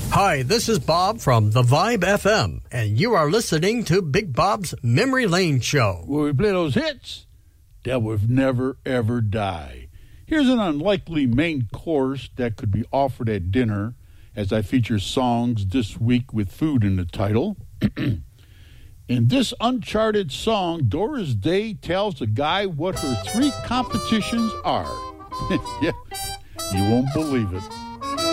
Hi, this is Bob from The Vibe FM, and you are listening to Big Bob's Memory Lane Show, where we play those hits that would never, ever die. Here's an unlikely main course that could be offered at dinner, as I feature songs this week with food in the title. In this uncharted song, Doris Day tells a guy what her 3 competitions are. Yeah, you won't believe it.